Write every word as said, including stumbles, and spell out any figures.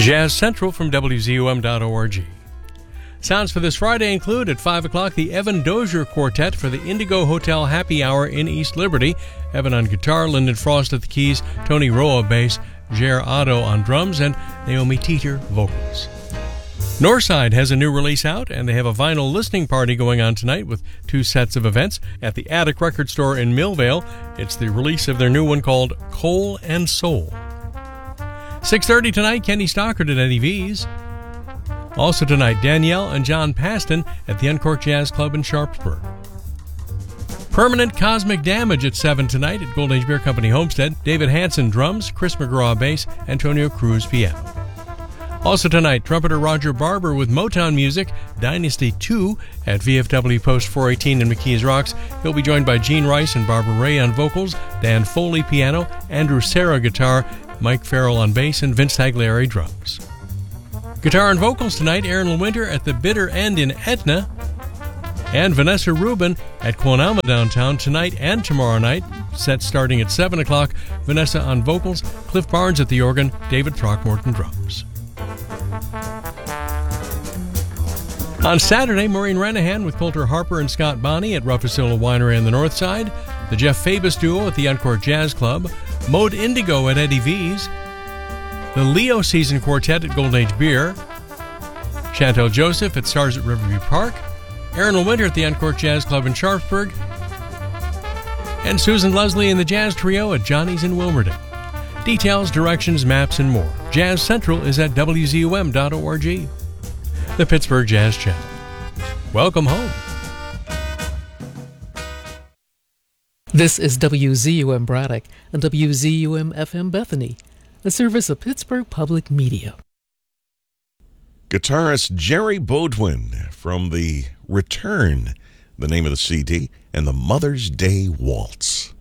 Jazz Central from W Z U M dot org. Sounds for this Friday include at five o'clock the Evan Dozier Quartet for the Indigo Hotel Happy Hour in East Liberty. Evan on guitar, Lyndon Frost at the keys, Tony Roa bass, Jer Otto on drums, and Naomi Teeter vocals. Northside has a new release out, and they have a vinyl listening party going on tonight with two sets of events at the Attic Record Store in Millvale. It's the release of their new one called Coal and Soul. six thirty tonight, Kenny Stockard at Eddie V's. Also tonight, Danielle and John Paston at the Uncorked Jazz Club in Sharpsburg. Permanent Cosmic Damage at seven tonight at Golden Age Beer Company Homestead. David Hansen drums, Chris McGraw bass, Antonio Cruz piano. Also tonight, trumpeter Roger Barber with Motown Music, Dynasty two at V F W Post four eighteen in McKees Rocks. He'll be joined by Gene Rice and Barbara Ray on vocals, Dan Foley piano, Andrew Serra guitar, Mike Farrell on bass, and Vince Tagliari drums. Guitar and vocals tonight, Aaron Winter at the Bitter End in Etna, and Vanessa Rubin at Quonama downtown tonight and tomorrow night. Set starting at seven o'clock. Vanessa on vocals, Cliff Barnes at the organ, David Throckmorton drums. On Saturday, Maureen Renahan with Coulter Harper and Scott Bonney at Rufusilla Winery on the north side, the Jeff Fabus Duo at the Uncorked Jazz Club, Mode Indigo at Eddie V's, the Leo Season Quartet at Golden Age Beer, Chantel Joseph at Stars at Riverview Park, Aaron Winter at the Uncorked Jazz Club in Sharpsburg, and Susan Leslie and the Jazz Trio at Johnny's in Wilmerding. Details, directions, maps, and more. Jazz Central is at W Z U M dot org. The Pittsburgh Jazz Channel. Welcome home. This is W Z U M Braddock and W Z U M F M Bethany, a service of Pittsburgh Public Media. Guitarist Jerry Beaudoin from The Return, the name of the C D, and the Mother's Day Waltz.